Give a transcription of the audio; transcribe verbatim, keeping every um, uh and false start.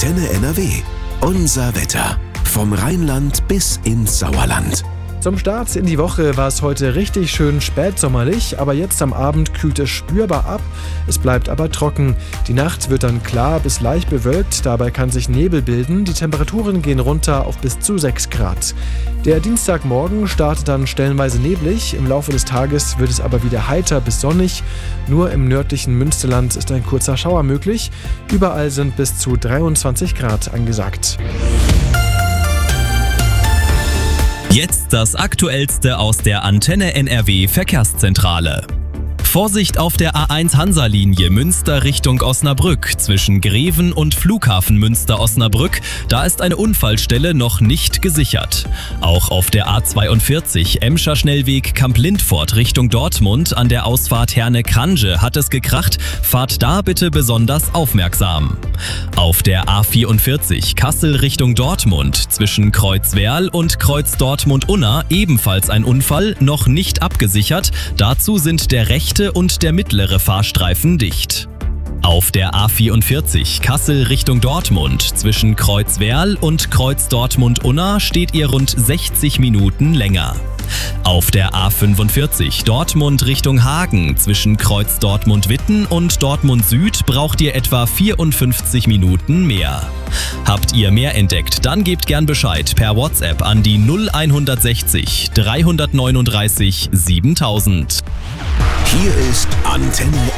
Antenne N R W. Unser Wetter. Vom Rheinland bis ins Sauerland. Zum Start in die Woche war es heute richtig schön spätsommerlich, aber jetzt am Abend kühlt es spürbar ab, es bleibt aber trocken. Die Nacht wird dann klar bis leicht bewölkt, dabei kann sich Nebel bilden, die Temperaturen gehen runter auf bis zu sechs Grad. Der Dienstagmorgen startet dann stellenweise neblig, im Laufe des Tages wird es aber wieder heiter bis sonnig. Nur im nördlichen Münsterland ist ein kurzer Schauer möglich, überall sind bis zu dreiundzwanzig Grad angesagt. Jetzt das Aktuellste aus der Antenne N R W Verkehrszentrale. Vorsicht auf der A eins Hansa-Linie Münster Richtung Osnabrück zwischen Greven und Flughafen Münster-Osnabrück. Da ist eine Unfallstelle noch nicht gesichert. Auch auf der A zweiundvierzig Emscher Schnellweg Kamp-Lindfort Richtung Dortmund an der Ausfahrt Herne-Krange hat es gekracht. Fahrt da bitte besonders aufmerksam. Auf der A vierundvierzig Kassel Richtung Dortmund zwischen Kreuzwerl und Kreuz Dortmund-Unna ebenfalls ein Unfall, noch nicht abgesichert. Dazu sind der rechte und der mittlere Fahrstreifen dicht. Auf der A vierundvierzig Kassel Richtung Dortmund zwischen Kreuzwerl und Kreuz Dortmund-Unna steht ihr rund sechzig Minuten länger. Auf der A fünfundvierzig Dortmund Richtung Hagen zwischen Kreuz Dortmund-Witten und Dortmund Süd braucht ihr etwa vierundfünfzig Minuten mehr. Habt ihr mehr entdeckt, dann gebt gern Bescheid per WhatsApp an die null hundertsechzig dreihundertneununddreißig siebentausend. Hier ist Antenne